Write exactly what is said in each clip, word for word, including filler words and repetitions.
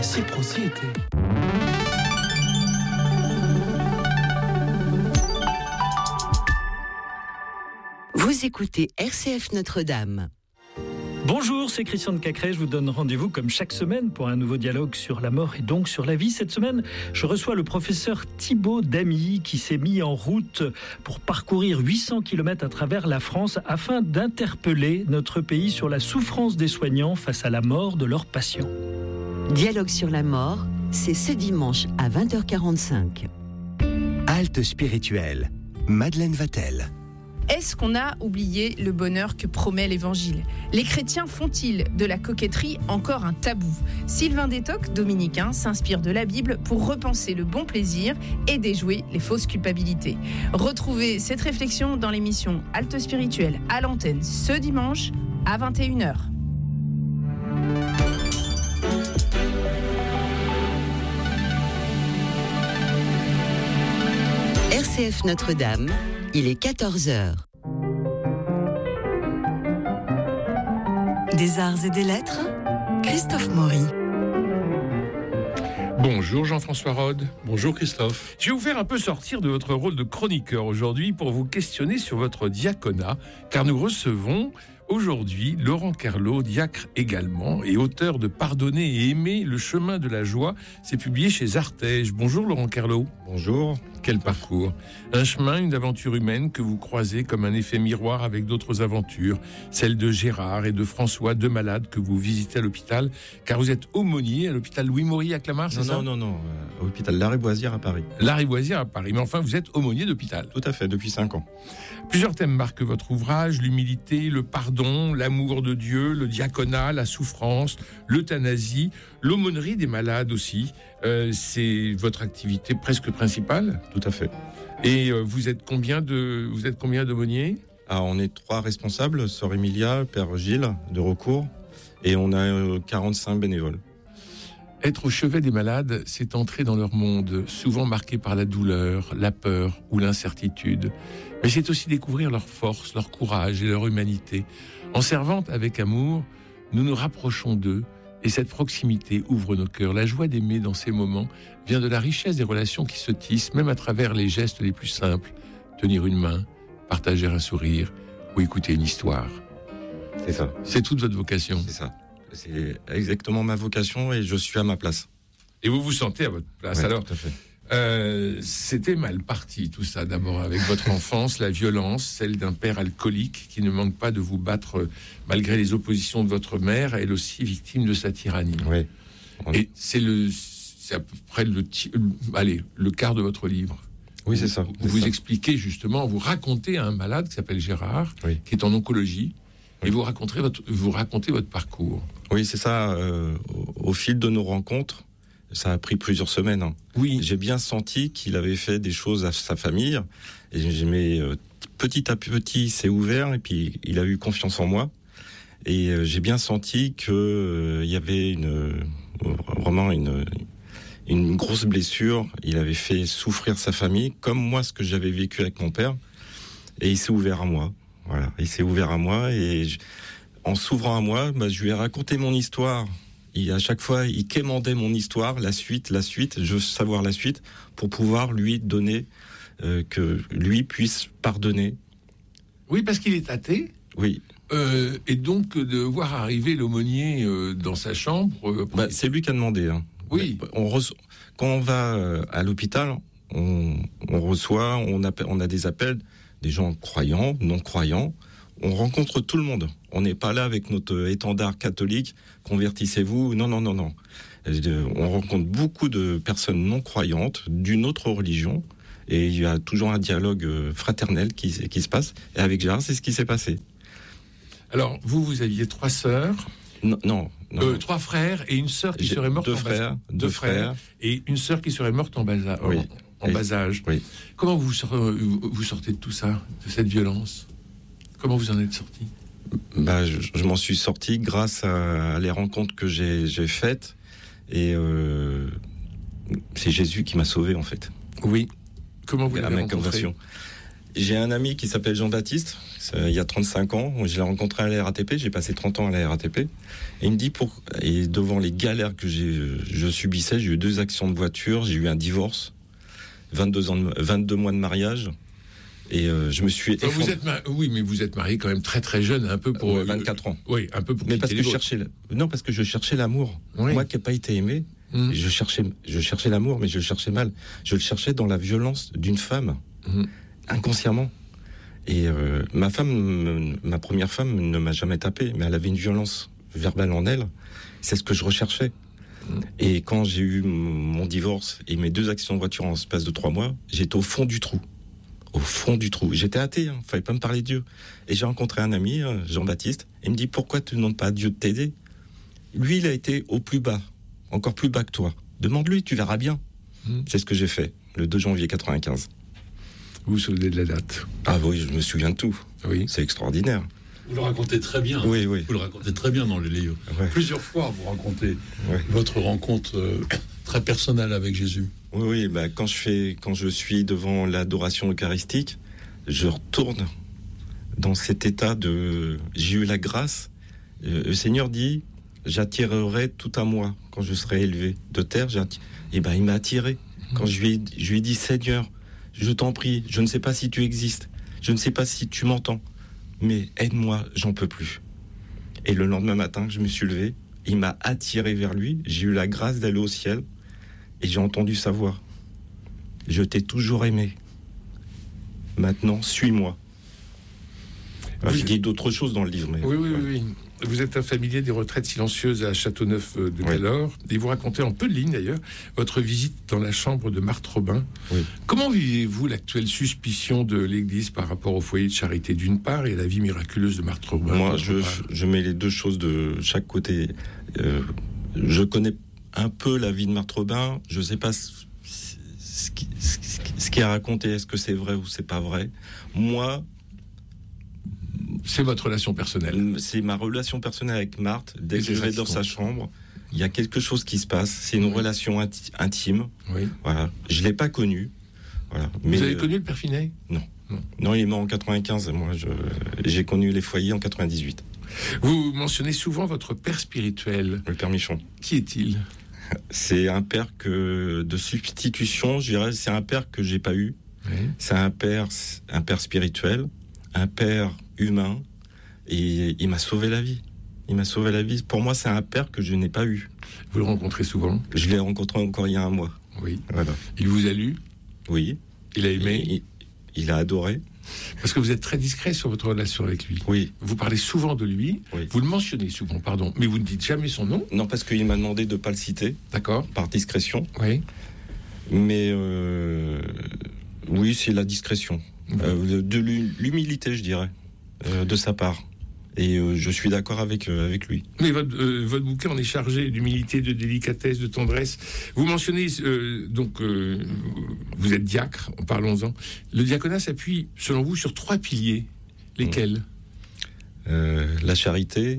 réciprocité. Vous écoutez R C F Notre-Dame. Bonjour, c'est Christian de Cacré. Je vous donne rendez-vous comme chaque semaine pour un nouveau dialogue sur la mort et donc sur la vie. Cette semaine, je reçois le professeur Thibaut Damy qui s'est mis en route pour parcourir huit cents kilomètres à travers la France afin d'interpeller notre pays sur la souffrance des soignants face à la mort de leurs patients. Dialogue sur la mort, c'est ce dimanche à vingt heures quarante-cinq. Halte spirituelle, Madeleine Vatel. Est-ce qu'on a oublié le bonheur que promet l'Évangile ? Les chrétiens font-ils de la coquetterie encore un tabou ? Sylvain Détoc, dominicain, s'inspire de la Bible pour repenser le bon plaisir et déjouer les fausses culpabilités. Retrouvez cette réflexion dans l'émission Halte spirituelle à l'antenne ce dimanche à vingt et une heures. R C F Notre-Dame, il est quatorze heures. Des arts et des lettres, Christophe Maury. Bonjour Jean-François Rode. Bonjour Christophe. Je vais vous faire un peu sortir de votre rôle de chroniqueur aujourd'hui pour vous questionner sur votre diaconat, car nous recevons aujourd'hui Laurent Kerlot, diacre également, et auteur de Pardonner et aimer, le chemin de la joie. C'est publié chez Artege. Bonjour Laurent Kerlot. Bonjour. Quel parcours. Un chemin, une aventure humaine que vous croisez comme un effet miroir avec d'autres aventures, celle de Gérard et de François, deux malades que vous visitez à l'hôpital, car vous êtes aumônier à l'hôpital Louis-Maury à Clamart, c'est non, ça ? Non, non, non, non, euh, à l'hôpital Lariboisière à Paris. Lariboisière à Paris, mais enfin vous êtes aumônier d'hôpital. Tout à fait, depuis cinq ans. Plusieurs thèmes marquent votre ouvrage, l'humilité, le pardon, l'amour de Dieu, le diaconat, la souffrance, l'euthanasie, l'aumônerie des malades aussi. Euh, c'est votre activité presque principale. Tout à fait. Et euh, vous êtes combien de vous êtes combien d'aumôniers ? Ah, on est trois responsables, sœur Emilia, père Gilles de Recours, et on a euh, quarante-cinq bénévoles. Être au chevet des malades, c'est entrer dans leur monde, souvent marqué par la douleur, la peur ou l'incertitude. Mais c'est aussi découvrir leur force, leur courage et leur humanité. En servant avec amour, nous nous rapprochons d'eux. Et cette proximité ouvre nos cœurs. La joie d'aimer dans ces moments vient de la richesse des relations qui se tissent, même à travers les gestes les plus simples. Tenir une main, partager un sourire ou écouter une histoire. C'est ça. C'est toute votre vocation. C'est ça. C'est exactement ma vocation et je suis à ma place. Et vous vous sentez à votre place. Ouais, alors, tout à fait. Euh, c'était mal parti tout ça, d'abord avec votre enfance, la violence, celle d'un père alcoolique qui ne manque pas de vous battre malgré les oppositions de votre mère, elle aussi victime de sa tyrannie. Oui. On... Et c'est le, c'est à peu près le, allez, le quart de votre livre. Oui, c'est ça. Vous c'est vous ça. expliquez justement, vous racontez à un malade qui s'appelle Gérard, oui. qui est en oncologie, oui. et vous racontez votre, vous racontez votre parcours. Oui, c'est ça. Euh, au, au fil de nos rencontres, ça a pris plusieurs semaines. Hein. Oui. J'ai bien senti qu'il avait fait des choses à sa famille. Et j'ai mis, euh, petit à petit, il s'est ouvert et puis il a eu confiance en moi. Et euh, j'ai bien senti qu'il euh, y avait une, euh, vraiment une, une grosse blessure. Il avait fait souffrir sa famille, comme moi, ce que j'avais vécu avec mon père. Et il s'est ouvert à moi. Voilà, il s'est ouvert à moi. Et je, en s'ouvrant à moi, bah, je lui ai raconté mon histoire. Et à chaque fois, il quémandait mon histoire, la suite, la suite, je veux savoir la suite, pour pouvoir lui donner, euh, que lui puisse pardonner. Oui, parce qu'il est athée. Oui. Euh, et donc, de voir arriver l'aumônier euh, dans sa chambre... Euh, bah, c'est lui qui a demandé. Hein. Oui. On reço- Quand on va euh, à l'hôpital, on, on reçoit, on, appelle, on a des appels, des gens croyants, non-croyants. On rencontre tout le monde. On n'est pas là avec notre étendard catholique, convertissez-vous. Non, non, non, non. On rencontre beaucoup de personnes non croyantes, d'une autre religion, et il y a toujours un dialogue fraternel qui, qui se passe. Et avec Gérard, c'est ce qui s'est passé. Alors, vous, vous aviez trois sœurs. Non, non. non. Euh, trois frères et une sœur qui J'ai serait morte deux en frères, bas deux Deux frères. frères et une sœur qui serait morte en bas, a- Oui. en, en bas âge. Oui. Comment vous, vous sortez de tout ça, de cette violence ? Comment vous en êtes sorti ? Bah, je, je m'en suis sorti grâce à, à les rencontres que j'ai, j'ai faites. Et euh, c'est Jésus qui m'a sauvé, en fait. Oui. Comment vous à l'avez ma rencontré ? conversion. j'ai un ami qui s'appelle Jean-Baptiste, il y a trente-cinq ans, je l'ai rencontré à la R A T P, j'ai passé trente ans à la R A T P, et il me dit, pour... et devant les galères que j'ai, je subissais, j'ai eu deux accidents de voiture, j'ai eu un divorce, vingt-deux, ans de... vingt-deux mois de mariage, et euh, je me suis... Enfin, vous êtes mar... Oui, mais vous êtes marié quand même très très jeune, un peu pour... Euh, vingt-quatre ans. Oui, un peu pour... Mais parce que, je vôtres. cherchais... Non, parce que je cherchais l'amour. Oui. Moi qui n'ai pas été aimé, mmh. je, cherchais... je cherchais l'amour, mais je le cherchais mal. Je le cherchais dans la violence d'une femme, mmh. inconsciemment. Et euh, ma femme, ma première femme ne m'a jamais tapé, mais elle avait une violence verbale en elle. C'est ce que je recherchais. Mmh. Et quand j'ai eu mon divorce et mes deux accidents de voiture en l'espace de trois mois, j'étais au fond du trou. Au fond du trou. J'étais athée, hein, fallait pas me parler de Dieu. Et j'ai rencontré un ami, Jean-Baptiste, et il me dit, pourquoi tu ne demandes pas à Dieu de t'aider ? Lui, il a été au plus bas, encore plus bas que toi. Demande-lui, tu verras bien. Mmh. C'est ce que j'ai fait, le deux janvier quatre-vingt-quinze. Vous vous souvenez de la date ? Ah oui, je me souviens de tout. Oui. C'est extraordinaire. Vous le racontez très bien. Oui, oui. Vous le racontez très bien dans les livres. Ouais. Plusieurs fois, vous racontez ouais. votre rencontre euh, très personnelle avec Jésus. Oui, oui. Bah, quand je fais, quand je suis devant l'adoration eucharistique, je retourne dans cet état de... J'ai eu la grâce. Euh, le Seigneur dit, j'attirerai tout à moi quand je serai élevé de terre. J'atti... Et ben, il m'a attiré. Quand je lui ai, je lui ai dit, Seigneur, je t'en prie, je ne sais pas si tu existes, je ne sais pas si tu m'entends, mais aide-moi, j'en peux plus. Et le lendemain matin, je me suis levé, il m'a attiré vers lui, j'ai eu la grâce d'aller au ciel, et j'ai entendu sa voix. Je t'ai toujours aimé. Maintenant, suis-moi. Alors, je dis d'autres choses dans le livre. Mais... Oui, oui, oui, oui. Vous êtes un familier des retraites silencieuses à Châteauneuf de Galore. Oui. Et vous racontez en peu de lignes, d'ailleurs, votre visite dans la chambre de Marthe Robin. Oui. Comment vivez-vous l'actuelle suspicion de l'Église par rapport au foyer de charité d'une part et à la vie miraculeuse de Marthe Robin? Moi, je, je mei les deux choses de chaque côté. Euh, je connais un peu la vie de Marthe Robin. Je ne sais pas ce, ce, qui, ce, ce qui est raconté. Est-ce que c'est vrai ou c'est pas vrai? Moi... C'est votre relation personnelle. C'est ma relation personnelle avec Marthe. Dès que je vais dans sa chambre, il y a quelque chose qui se passe. C'est une oui. relation inti- intime. Oui. Voilà. Je l'ai pas connu. Voilà. Mais vous avez euh, connu le Père Finet? Non. non. Non, il est mort en quatre-vingt-quinze. Moi, je, j'ai connu les foyers en quatre-vingt-dix-huit. Vous mentionnez souvent votre père spirituel. Le Père Michon. Qui est-il? C'est un père que de substitution. Je dirais, c'est un père que j'ai pas eu. Oui. C'est un père, un père spirituel, un père humain, et il m'a sauvé la vie. Il m'a sauvé la vie. Pour moi, c'est un père que je n'ai pas eu. Vous le rencontrez souvent? Je l'ai rencontré encore il y a un mois. Oui. Voilà. Il vous a lu? Oui. Il a aimé? Il, il, il a adoré. Parce que vous êtes très discret sur votre relation avec lui. Oui. Vous parlez souvent de lui. Oui. Vous le mentionnez souvent, pardon. Mais vous ne dites jamais son nom. Non, parce qu'il m'a demandé de ne pas le citer. D'accord. Par discrétion. Oui. Mais euh, oui, c'est la discrétion. Mmh. Euh, de l'humilité, je dirais. Euh, de sa part. Et euh, je suis d'accord avec, euh, avec lui. Mais votre, euh, votre bouquin en est chargé d'humilité, de délicatesse, de tendresse. Vous mentionnez, euh, donc, euh, vous êtes diacre, parlons-en. Le diaconat s'appuie, selon vous, sur trois piliers. Lesquels? euh, La charité.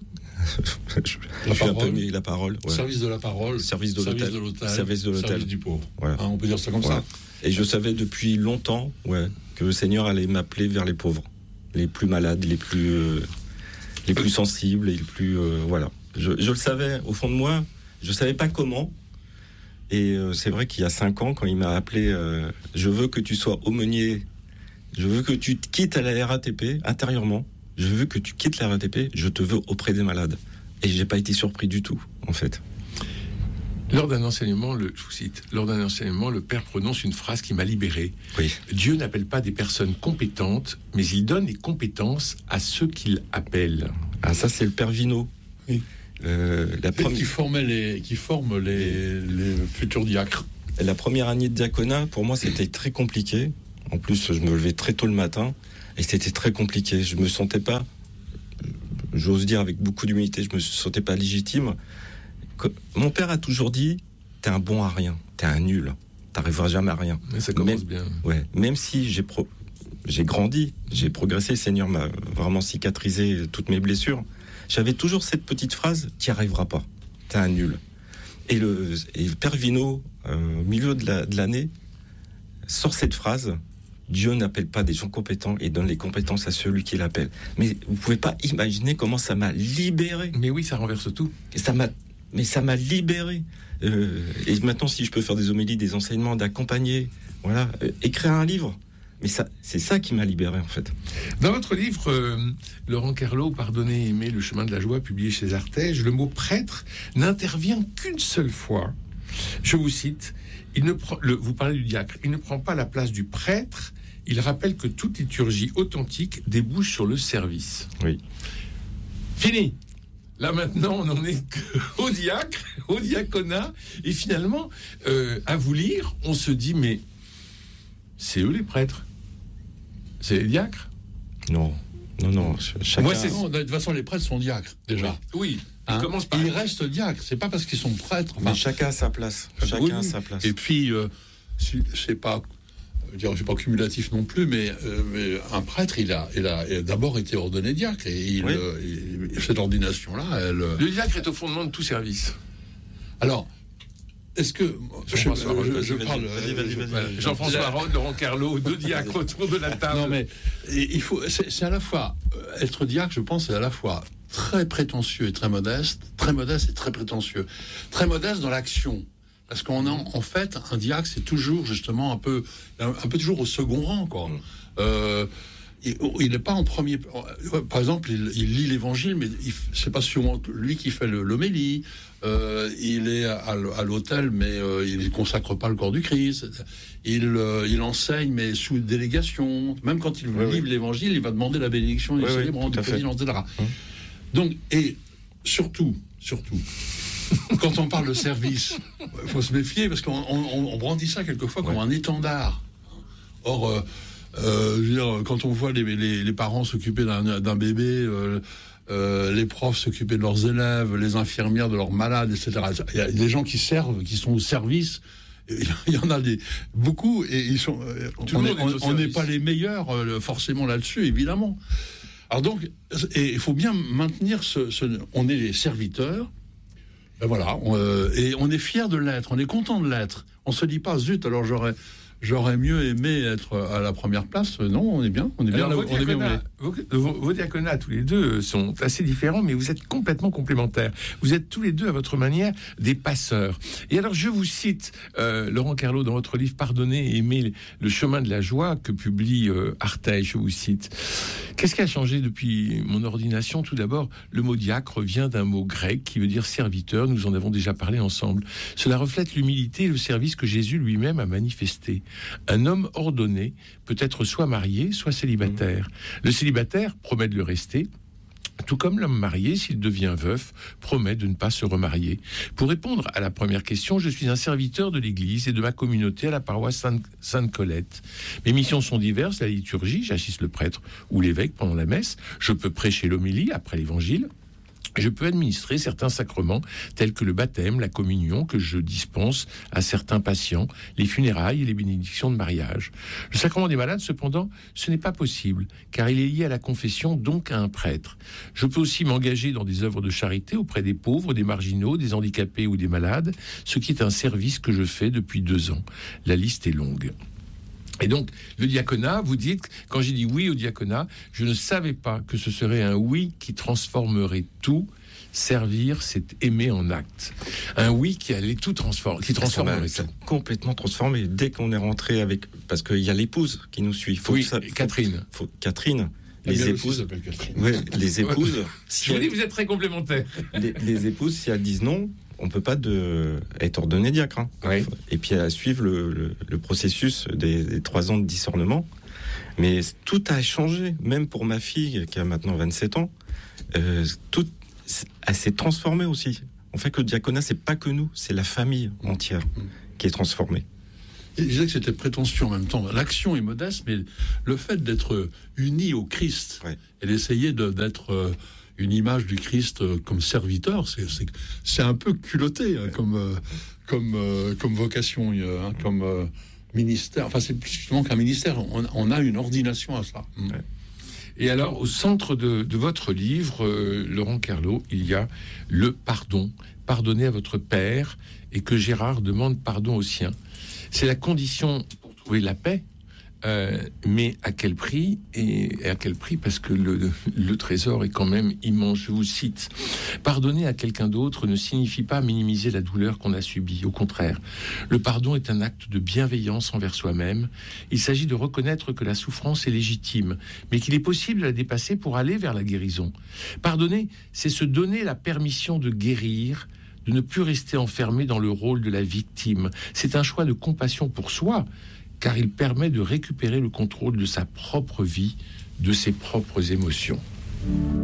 je, la, je parole, mis, la parole. Ouais. Service de la parole. Service de l'hôtel. Service de l'hôtel. Service du pauvre. Voilà. Hein, on peut dire ça comme voilà. ça. Et je savais depuis longtemps ouais, que le Seigneur allait m'appeler vers les pauvres. Les plus malades, les plus, euh, les plus sensibles, et les plus... Euh, voilà. Je, je le savais, au fond de moi, je ne savais pas comment. Et euh, c'est vrai qu'il y a cinq ans, quand il m'a appelé, euh, je veux que tu sois aumônier, je veux que tu quittes la R A T P, intérieurement, je veux que tu quittes la R A T P, je te veux auprès des malades. Et je n'ai pas été surpris du tout, en fait. Lors d'un enseignement, le, je vous cite, lors d'un enseignement, le Père prononce une phrase qui m'a libéré. Oui. Dieu n'appelle pas des personnes compétentes, mais il donne les compétences à ceux qu'il appelle. Ah, ça, c'est le Père Vino. Oui. Euh, la première... qui, formait les, qui forme les, les futurs diacres. La première année de diaconat, pour moi, c'était très compliqué. En plus, je me levais très tôt le matin, et c'était très compliqué. Je me sentais pas, j'ose dire avec beaucoup d'humilité, je me sentais pas légitime. Mon père a toujours dit, t'es un bon à rien, t'es un nul, t'arriveras jamais à rien. Mais ça commence même, bien. Ouais, même si j'ai, pro, j'ai grandi, j'ai progressé, le Seigneur m'a vraiment cicatrisé toutes mes blessures, j'avais toujours cette petite phrase, t'y arriveras pas, t'es un nul. Et le, et le Père Vino, euh, au milieu de, la, de l'année, sort cette phrase, Dieu n'appelle pas des gens compétents et donne les compétences à celui qui l'appelle. Mais vous pouvez pas imaginer comment ça m'a libéré. Mais oui, ça renverse tout. Et ça m'a, mais ça m'a libéré. Euh, et maintenant, si je peux faire des homélies, des enseignements, d'accompagner, voilà, euh, écrire un livre. Mais ça, c'est ça qui m'a libéré, en fait. Dans votre livre, euh, Laurent Kerlot, Pardonner et aimer, le chemin de la joie, publié chez Artege, le mot prêtre n'intervient qu'une seule fois. Je vous cite, il ne prend, le, vous parlez du diacre, il ne prend pas la place du prêtre, il rappelle que toute liturgie authentique débouche sur le service. Oui. Fini. Là maintenant, on n'en est qu'au diacre, au diaconat, et finalement, euh, à vous lire, on se dit, mais c'est eux les prêtres, c'est les diacres. Non, non, non. Chacun... Moi, c'est... Non, de toute façon, les prêtres sont diacres déjà. Oui. Hein, ils commencent par... ils restent diacres. C'est pas parce qu'ils sont prêtres. Enfin, mais chacun a sa place. Chacun oui, a sa place. Et puis, euh, si, c'est pas, je ne suis pas cumulatif non plus, mais, euh, mais un prêtre, il a, il a, il a d'abord été ordonné diacre et il, oui. euh, il, cette ordination-là, elle. Le diacre est au fondement de tout service. Alors. Est-ce que Jean-François je, je, je parle vas-y, vas-y, vas-y, vas-y. Jean-François Rode, Laurent Kerlot, deux diacres autour de la table. Non mais il faut, c'est, c'est à la fois être diacre, je pense, c'est à la fois très prétentieux et très modeste, très modeste et très prétentieux, très modeste dans l'action, parce qu'on a en fait un diacre, c'est toujours justement un peu, un, un peu toujours au second rang, quoi. Mm. Euh, il n'est pas en premier. Par exemple, il, il lit l'Évangile, mais il, c'est pas souvent lui qui fait le, l'homélie. Euh, il est à, à l'autel, mais euh, il ne consacre pas le corps du Christ. Il, euh, il enseigne, mais sous délégation. Même quand il oui, livre oui. l'Évangile, il va demander la bénédiction des oui, célébrants, du président, et cetera. Hum. Donc, et surtout, surtout, quand on parle de service, il faut se méfier parce qu'on on, on brandit ça quelquefois ouais. comme un étendard. Or. Euh, Euh, je veux dire, quand on voit les, les, les parents s'occuper d'un, d'un bébé, euh, euh, les profs s'occuper de leurs élèves, les infirmières de leurs malades, et cetera. Il y a des gens qui servent, qui sont au service. Il y en a des, beaucoup, et ils sont. On n'est pas les meilleurs euh, forcément là-dessus, évidemment. Alors donc, et il faut bien maintenir ce, ce. On est les serviteurs. Ben voilà, on, euh, et on est fiers de l'être. On est content de l'être. On se dit pas zut. Alors j'aurais. J'aurais mieux aimé être à la première place. Non, on est bien. On est bien. Alors, on est bien vos, vos, vos diaconats, tous les deux, sont assez différents, mais vous êtes complètement complémentaires. Vous êtes tous les deux, à votre manière, des passeurs. Et alors, je vous cite, euh, Laurent Kerlot, dans votre livre « Pardonner et aimer le chemin de la joie » que publie euh, Artege, je vous cite. Qu'est-ce qui a changé depuis mon ordination ? Tout d'abord, le mot diacre vient d'un mot grec qui veut dire serviteur. Nous en avons déjà parlé ensemble. Cela reflète l'humilité et le service que Jésus lui-même a manifesté. Un homme ordonné peut être soit marié, soit célibataire. Le célibataire promet de le rester, tout comme l'homme marié, s'il devient veuf, promet de ne pas se remarier. Pour répondre à la première question, je suis un serviteur de l'Église et de ma communauté à la paroisse Sainte, Sainte-Colette. Mes missions sont diverses, la liturgie, j'assiste le prêtre ou l'évêque pendant la messe, je peux prêcher l'homélie après l'évangile, je peux administrer certains sacrements tels que le baptême, la communion que je dispense à certains patients, les funérailles et les bénédictions de mariage. Le sacrement des malades, cependant, ce n'est pas possible, car il est lié à la confession, donc à un prêtre. Je peux aussi m'engager dans des œuvres de charité auprès des pauvres, des marginaux, des handicapés ou des malades, ce qui est un service que je fais depuis deux ans. La liste est longue. Et donc, le diaconat, vous dites, quand j'ai dit oui au diaconat, je ne savais pas que ce serait un oui qui transformerait tout. Servir, c'est aimer en acte. Un oui qui allait tout transformer, qui transformerait tout. Complètement transformé. Dès qu'on est rentré avec, parce qu'il y a l'épouse qui nous suit. Faut oui, ça, faut, Catherine. Faut, Catherine. Les épouses. Catherine. Ouais, les épouses. Si je vous dis, vous êtes très complémentaires. Les, les épouses, si elles disent non, on peut pas de, être ordonné diacre. Hein. Oui. Et puis à suivre le, le, le processus des, des trois ans de discernement. Mais tout a changé, même pour ma fille qui a maintenant vingt-sept ans. Euh, tout, elle s'est transformée aussi. On fait que le diaconat, c'est pas que nous, c'est la famille entière qui est transformée. Je disais que c'était prétentieux en même temps. L'action est modeste, mais le fait d'être uni au Christ ouais. et d'essayer de, d'être une image du Christ comme serviteur, c'est, c'est, c'est un peu culotté hein, comme, euh, comme, euh, comme vocation, hein, comme euh, ministère. Enfin, c'est plus justement qu'un ministère. On, on a une ordination à ça. Ouais. Et alors, au centre de, de votre livre, euh, Laurent Kerlot, il y a le pardon. Pardonnez à votre père et que Gérard demande pardon au sien. C'est la condition pour trouver la paix. Euh, mais à quel prix et, et à quel prix parce que le, le trésor est quand même immense. Je vous cite: pardonner à quelqu'un d'autre ne signifie pas minimiser la douleur qu'on a subie. Au contraire, le pardon est un acte de bienveillance envers soi-même. Il s'agit de reconnaître que la souffrance est légitime, mais qu'il est possible de la dépasser pour aller vers la guérison. Pardonner, c'est se donner la permission de guérir, de ne plus rester enfermé dans le rôle de la victime. C'est un choix de compassion pour soi, car il permet de récupérer le contrôle de sa propre vie, de ses propres émotions.